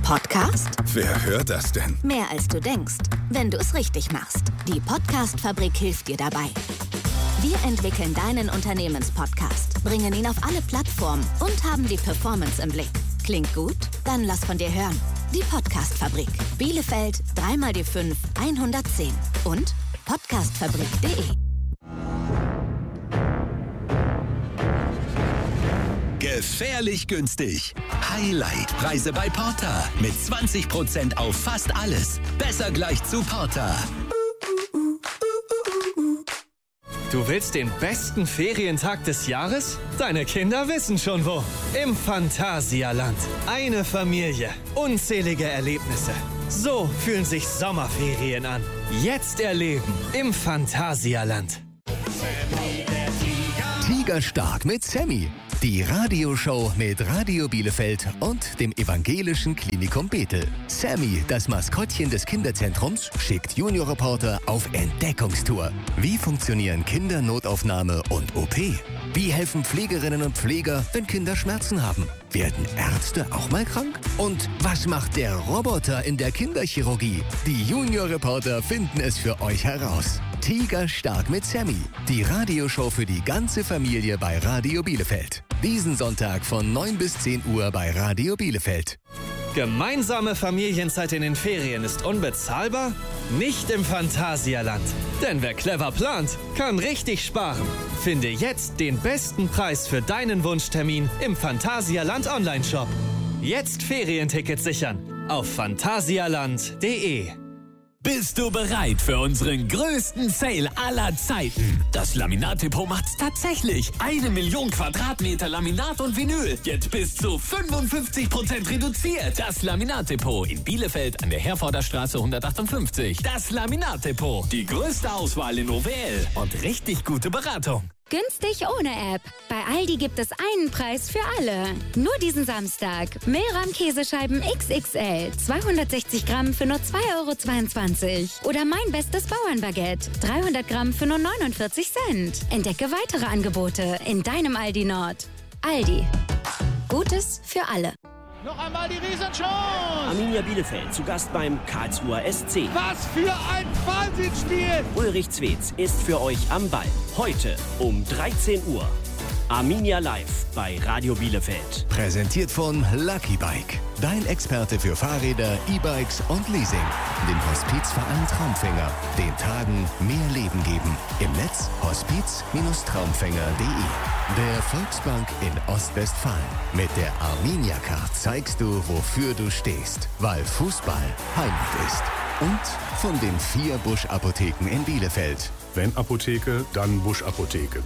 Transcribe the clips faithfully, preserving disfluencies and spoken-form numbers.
Podcast? Wer hört das denn? Mehr als du denkst, wenn du es richtig machst. Die Podcast-Fabrik hilft dir dabei. Wir entwickeln deinen Unternehmenspodcast, bringen ihn auf alle Plattformen und haben die Performance im Blick. Klingt gut? Dann lass von dir hören. Die Podcast-Fabrik. Bielefeld, drei mal die fünf, hundertzehn und podcastfabrik punkt de. Gefährlich günstig. Highlight-Preise bei Porter. Mit zwanzig Prozent auf fast alles. Besser gleich zu Porter. Du willst den besten Ferientag des Jahres? Deine Kinder wissen schon wo. Im Phantasialand. Eine Familie. Unzählige Erlebnisse. So fühlen sich Sommerferien an. Jetzt erleben im Phantasialand. Tigerstark mit Sammy. Die Radioshow mit Radio Bielefeld und dem Evangelischen Klinikum Bethel. Sammy, das Maskottchen des Kinderzentrums, schickt Junior-Reporter auf Entdeckungstour. Wie funktionieren Kindernotaufnahme und O P? Wie helfen Pflegerinnen und Pfleger, wenn Kinder Schmerzen haben? Werden Ärzte auch mal krank? Und was macht der Roboter in der Kinderchirurgie? Die Junior-Reporter finden es für euch heraus. Tigerstark mit Sammy. Die Radioshow für die ganze Familie bei Radio Bielefeld. Diesen Sonntag von neun bis zehn Uhr bei Radio Bielefeld. Gemeinsame Familienzeit in den Ferien ist unbezahlbar? Nicht im Phantasialand. Denn wer clever plant, kann richtig sparen. Finde jetzt den besten Preis für deinen Wunschtermin im Phantasialand Online-Shop. Jetzt Ferientickets sichern auf phantasialand punkt de. Bist du bereit für unseren größten Sale aller Zeiten? Das Laminat-Depot macht's tatsächlich. Eine Million Quadratmeter Laminat und Vinyl. Jetzt bis zu fünfundfünfzig Prozent reduziert. Das Laminat-Depot in Bielefeld an der Herforder Straße hundertachtundfünfzig. Das Laminat-Depot. Die größte Auswahl in O W L und richtig gute Beratung. Günstig ohne App. Bei Aldi gibt es einen Preis für alle. Nur diesen Samstag. Mehlrahm Käsescheiben X X L. zweihundertsechzig Gramm für nur zwei Euro zweiundzwanzig. Oder mein bestes Bauernbaguette. dreihundert Gramm für nur neunundvierzig Cent. Entdecke weitere Angebote in deinem Aldi Nord. Aldi. Gutes für alle. Noch einmal die Riesenchance! Arminia Bielefeld zu Gast beim Karlsruher S C. Was für ein Wahnsinnsspiel! Ulrich Zwetz ist für euch am Ball. Heute um dreizehn Uhr. Arminia Live bei Radio Bielefeld. Präsentiert von Lucky Bike. Dein Experte für Fahrräder, E-Bikes und Leasing. Dem Hospizverein Traumfänger. Den Tagen mehr Leben geben. Im Netz hospiz Traumfänger punkt de. Der Volksbank in Ostwestfalen. Mit der Arminia Card zeigst du, wofür du stehst. Weil Fußball Heimat ist. Und von den vier Busch-Apotheken in Bielefeld. Wenn Apotheke, dann Busch-Apotheke.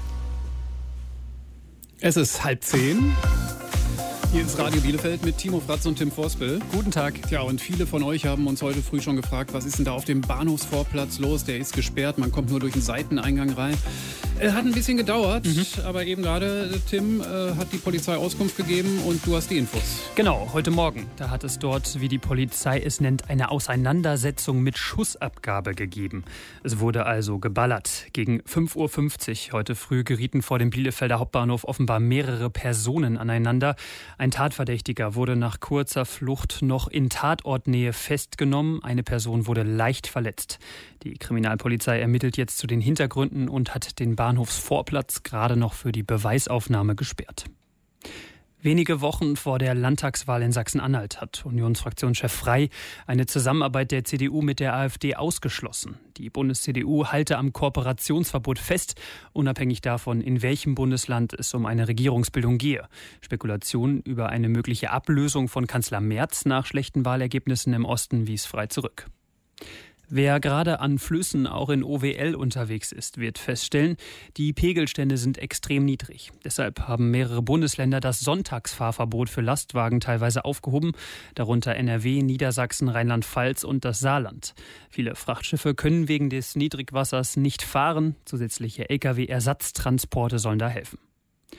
Es ist halb zehn. Hier ist Radio Bielefeld mit Timo Fratz und Tim Vorspel. Guten Tag. Tja, und viele von euch haben uns heute früh schon gefragt, was ist denn da auf dem Bahnhofsvorplatz los? Der ist gesperrt, man kommt nur durch den Seiteneingang rein. Er hat ein bisschen gedauert, mhm. aber eben gerade, Tim, äh, hat die Polizei Auskunft gegeben und du hast die Infos. Genau, heute Morgen. Da hat es dort, wie die Polizei es nennt, eine Auseinandersetzung mit Schussabgabe gegeben. Es wurde also geballert. Gegen fünf Uhr fünfzig heute früh gerieten vor dem Bielefelder Hauptbahnhof offenbar mehrere Personen aneinander. Ein Tatverdächtiger wurde nach kurzer Flucht noch in Tatortnähe festgenommen. Eine Person wurde leicht verletzt. Die Kriminalpolizei ermittelt jetzt zu den Hintergründen und hat den Bahnhofsvorplatz gerade noch für die Beweisaufnahme gesperrt. Wenige Wochen vor der Landtagswahl in Sachsen-Anhalt hat Unionsfraktionschef Frey eine Zusammenarbeit der C D U mit der AfD ausgeschlossen. Die Bundes-C D U halte am Kooperationsverbot fest, unabhängig davon, in welchem Bundesland es um eine Regierungsbildung gehe. Spekulationen über eine mögliche Ablösung von Kanzler Merz nach schlechten Wahlergebnissen im Osten wies Frey zurück. Wer gerade an Flüssen auch in O W L unterwegs ist, wird feststellen, die Pegelstände sind extrem niedrig. Deshalb haben mehrere Bundesländer das Sonntagsfahrverbot für Lastwagen teilweise aufgehoben, darunter N R W, Niedersachsen, Rheinland-Pfalz und das Saarland. Viele Frachtschiffe können wegen des Niedrigwassers nicht fahren. Zusätzliche L K W-Ersatztransporte sollen da helfen.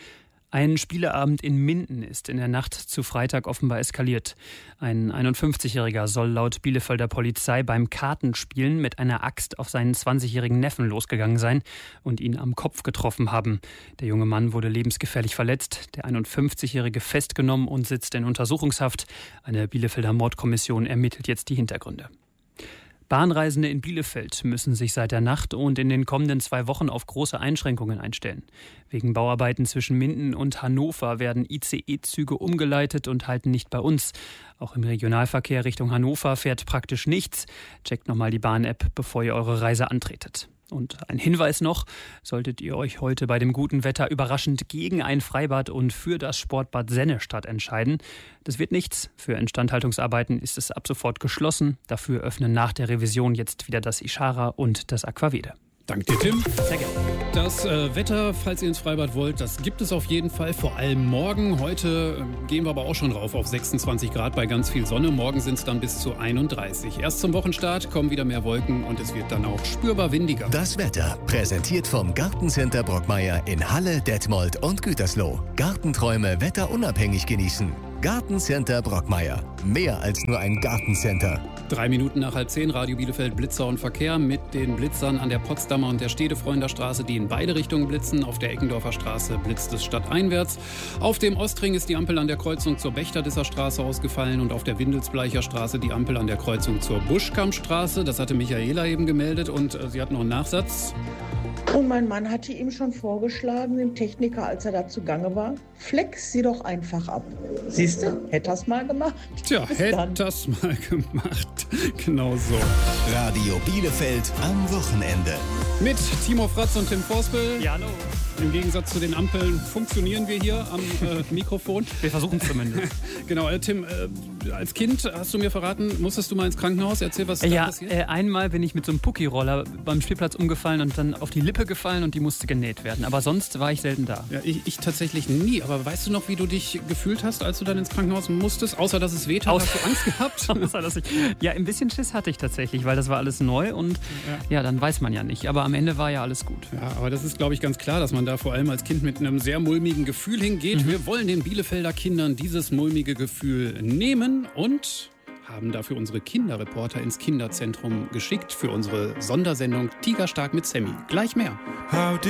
Ein Spieleabend in Minden ist in der Nacht zu Freitag offenbar eskaliert. Ein einundfünfzigjähriger soll laut Bielefelder Polizei beim Kartenspielen mit einer Axt auf seinen zwanzigjährigen Neffen losgegangen sein und ihn am Kopf getroffen haben. Der junge Mann wurde lebensgefährlich verletzt, der einundfünfzigjährige festgenommen und sitzt in Untersuchungshaft. Eine Bielefelder Mordkommission ermittelt jetzt die Hintergründe. Bahnreisende in Bielefeld müssen sich seit der Nacht und in den kommenden zwei Wochen auf große Einschränkungen einstellen. Wegen Bauarbeiten zwischen Minden und Hannover werden I C E-Züge umgeleitet und halten nicht bei uns. Auch im Regionalverkehr Richtung Hannover fährt praktisch nichts. Checkt nochmal die Bahn-App, bevor ihr eure Reise antretet. Und ein Hinweis noch, solltet ihr euch heute bei dem guten Wetter überraschend gegen ein Freibad und für das Sportbad Sennestadt entscheiden. Das wird nichts. Für Instandhaltungsarbeiten ist es ab sofort geschlossen. Dafür öffnen nach der Revision jetzt wieder das Ishara und das Aquavede. Danke dir, Tim. Sehr gerne. Das äh, Wetter, falls ihr ins Freibad wollt, das gibt es auf jeden Fall, vor allem morgen. Heute äh, gehen wir aber auch schon rauf auf sechsundzwanzig Grad bei ganz viel Sonne. Morgen sind es dann bis zu einunddreißig. Erst zum Wochenstart kommen wieder mehr Wolken und es wird dann auch spürbar windiger. Das Wetter, präsentiert vom Gartencenter Brockmeier in Halle, Detmold und Gütersloh. Gartenträume wetterunabhängig genießen. Gartencenter Brockmeier. Mehr als nur ein Gartencenter. Drei Minuten nach halb zehn, Radio Bielefeld, Blitzer und Verkehr mit den Blitzern an der Potsdamer und der Stedefreunter Straße, die in beide Richtungen blitzen. Auf der Eckendorfer Straße blitzt es stadteinwärts. Auf dem Ostring ist die Ampel an der Kreuzung zur Bechterdisser Straße ausgefallen und auf der Windelsbleicher Straße die Ampel an der Kreuzung zur Buschkampstraße. Das hatte Michaela eben gemeldet und äh, sie hat noch einen Nachsatz. Und mein Mann hatte ihm schon vorgeschlagen, dem Techniker, als er da zugange war, flex sie doch einfach ab. Siehst du, hätte das mal gemacht. Tja, hätte das mal gemacht. Genau so. Radio Bielefeld am Wochenende. Mit Timo Fratz und Tim Forspel. Ja, hallo. Im Gegensatz zu den Ampeln funktionieren wir hier am äh, Mikrofon. Wir versuchen es zumindest. Genau, äh, Tim, äh, als Kind hast du mir verraten, musstest du mal ins Krankenhaus? Erzähl, was ja, da passiert. Ja, äh, einmal bin ich mit so einem Pucki-Roller beim Spielplatz umgefallen und dann auf die Lippe gefallen und die musste genäht werden. Aber sonst war ich selten da. Ja, ich, ich tatsächlich nie. Aber weißt du noch, wie du dich gefühlt hast, als du dann ins Krankenhaus musstest? Außer, dass es weht hat, hast du Angst gehabt? Außer, dass ich, ja, ein bisschen Schiss hatte ich tatsächlich, weil das war alles neu und ja. ja, dann weiß man ja nicht. Aber am Ende war ja alles gut. Ja, aber das ist, glaube ich, ganz klar, dass man da vor allem als Kind mit einem sehr mulmigen Gefühl hingeht. Mhm. Wir wollen den Bielefelder Kindern dieses mulmige Gefühl nehmen und haben dafür unsere Kinderreporter ins Kinderzentrum geschickt für unsere Sondersendung Tigerstark mit Sammy. Gleich mehr.